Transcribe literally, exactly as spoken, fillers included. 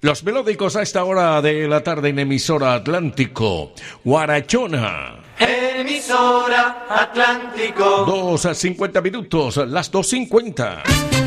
Los melódicos a esta hora de la tarde en emisora Atlántico. Guarachona. Emisora Atlántico. Dos a cincuenta minutos, las dos cincuenta.